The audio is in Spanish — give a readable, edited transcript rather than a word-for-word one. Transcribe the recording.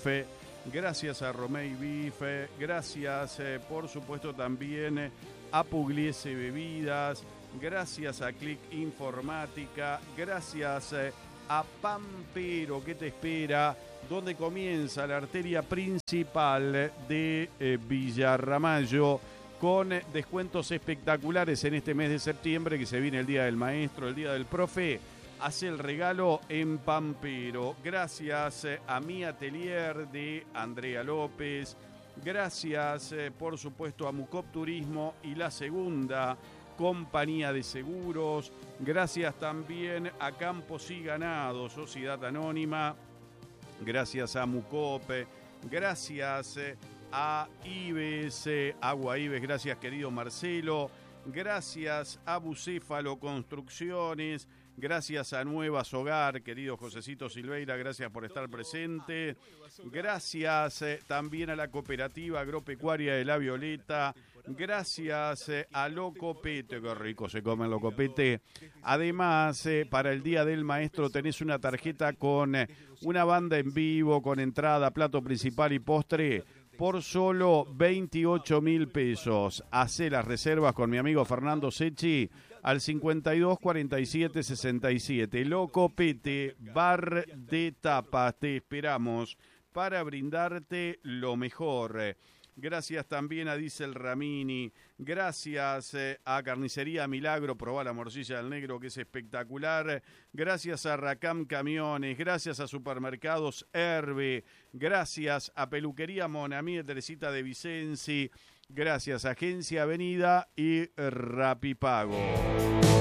Beef, gracias a Romei Beef, gracias por supuesto también a Pugliese Bebidas, gracias a Click Informática, gracias a Pampero, que te espera, donde comienza la arteria principal de Villarramayo, con descuentos espectaculares en este mes de septiembre, que se viene el Día del Maestro, el Día del Profe. Hace el regalo en Pampero. Gracias a Mi Atelier de Andrea López. Gracias, por supuesto, a Mucop Turismo y La Segunda Compañía de Seguros. Gracias también a Campos y Ganado, Sociedad Anónima. Gracias a Mucop. Gracias a Ives, Agua Ives. Gracias, querido Marcelo. Gracias a Bucéfalo Construcciones. Gracias a Nuevas Hogar, querido Josecito Silveira, gracias por estar presente. Gracias también a la Cooperativa Agropecuaria de La Violeta. Gracias a Locopete, qué rico se come el Locopete. Además, para el Día del Maestro tenés una tarjeta con una banda en vivo, con entrada, plato principal y postre, por solo 28.000 pesos. Hacé las reservas con mi amigo Fernando Secchi al 52 47 67. Locopete, bar de tapas. Te esperamos para brindarte lo mejor. Gracias también a Diesel Ramini. Gracias a Carnicería Milagro. Probá la morcilla del negro, que es espectacular. Gracias a Racam Camiones. Gracias a Supermercados Herbe. Gracias a Peluquería Monamí de Teresita de Vicenzi. Gracias a Agencia Avenida y Rapipago.